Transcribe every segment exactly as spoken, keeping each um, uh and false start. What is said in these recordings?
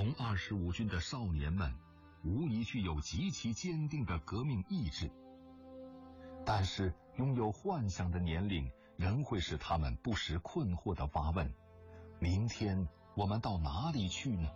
红二十五军的少年们无疑具有极其坚定的革命意志，但是拥有幻想的年龄仍会使他们不时困惑地发问：明天我们到哪里去呢？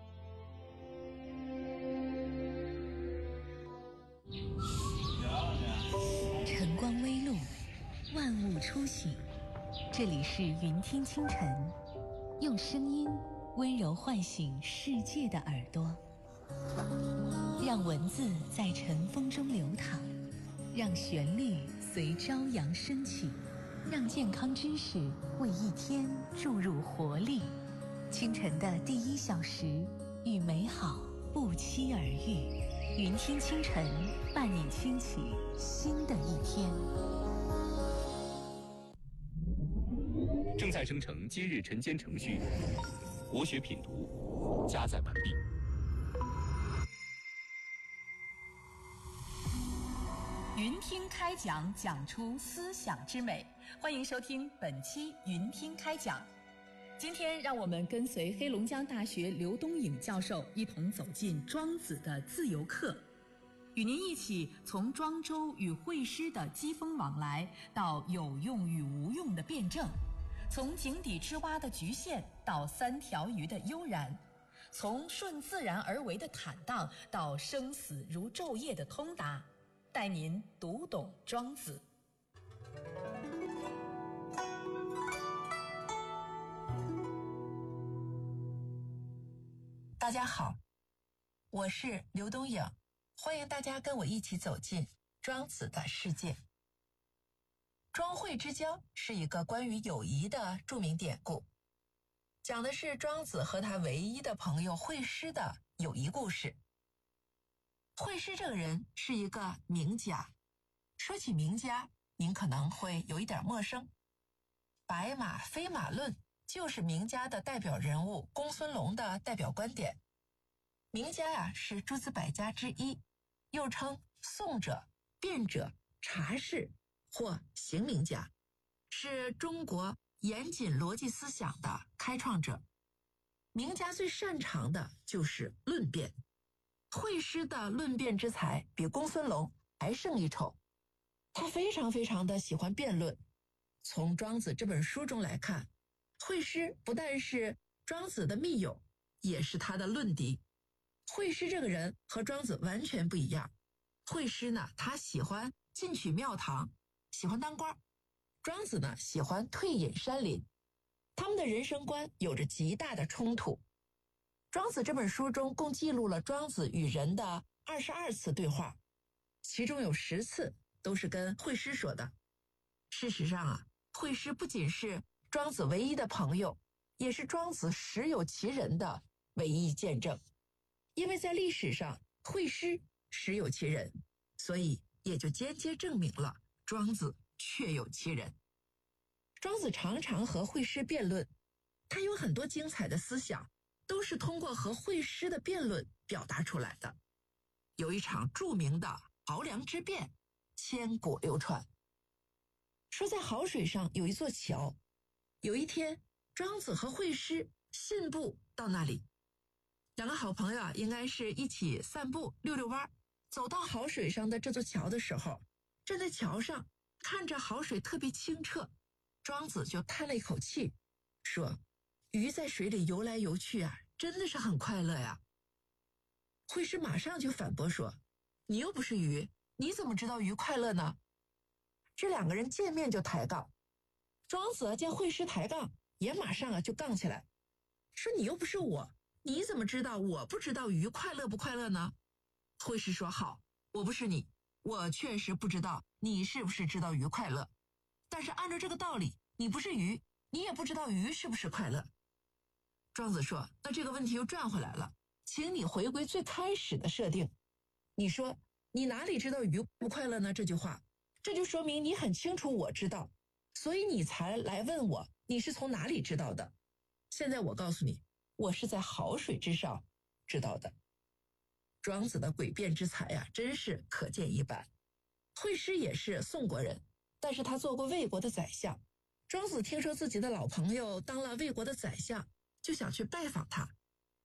晨光微露，万物初醒，这里是云听清晨，用声音温柔唤醒世界的耳朵，让文字在晨风中流淌，让旋律随朝阳升起，让健康知识为一天注入活力。清晨的第一小时，与美好不期而遇。云听清晨，伴你轻启新的一天。 正在生成今日晨间程序，国学品读加载完毕。 云听开讲，讲出思想之美。欢迎收听本期云听开讲。今天让我们跟随黑龙江大学刘东颖教授一同走进庄子的自由课，与您一起从庄周与惠施的机锋往来到有用与无用的辩证，从井底之蛙的局限到三条鱼的悠然，从顺自然而为的坦荡到生死如昼夜的通达，带您读懂庄子。 大家好，我是刘东颖，欢迎大家跟我一起走进庄子的世界。庄惠之交是一个关于友谊的著名典故，讲的是庄子和他唯一的朋友惠施的友谊故事。惠施这个人是一个名家，说起名家，您可能会有一点陌生。白马非马论就是名家的代表人物公孙龙的代表观点。名家呀、啊、是诸子百家之一，又称颂者、辩者、察士或行名家，是中国严谨逻辑思想的开创者。名家最擅长的就是论辩，惠施的论辩之才比公孙龙还胜一筹。他非常非常的喜欢辩论。从庄子这本书中来看，惠施不但是庄子的密友，也是他的论敌。惠施这个人和庄子完全不一样。惠施呢，他喜欢进取庙堂，喜欢当官；庄子呢，喜欢退隐山林。他们的人生观有着极大的冲突。庄子这本书中共记录了庄子与人的二十二次对话，其中有十次都是跟惠施说的。事实上啊，惠施不仅是庄子唯一的朋友，也是庄子实有其人的唯一见证。因为在历史上惠施实有其人，所以也就间接证明了庄子确有其人。庄子常常和惠施辩论，他有很多精彩的思想都是通过和惠施的辩论表达出来的。有一场著名的濠梁之辩，千古流传。说在濠水上有一座桥，有一天庄子和惠施信步到那里，两个好朋友啊，应该是一起散步溜溜弯。走到濠水上的这座桥的时候，站在桥上看着濠水特别清澈，庄子就叹了一口气，说：鱼在水里游来游去啊，真的是很快乐呀。惠施马上就反驳说：你又不是鱼，你怎么知道鱼快乐呢？这两个人见面就抬杠。庄子见惠施抬杠，也马上啊就杠起来，说：你又不是我，你怎么知道我不知道鱼快乐不快乐呢？惠施说：好，我不是你，我确实不知道你是不是知道鱼快乐，但是按照这个道理，你不是鱼，你也不知道鱼是不是快乐。庄子说：那这个问题又转回来了，请你回归最开始的设定。你说你哪里知道鱼不快乐呢？这句话，这就说明你很清楚我知道，所以你才来问我你是从哪里知道的。现在我告诉你，我是在濠水之上知道的。庄子的诡辩之才啊，真是可见一斑。惠施也是宋国人，但是他做过魏国的宰相。庄子听说自己的老朋友当了魏国的宰相，就想去拜访他。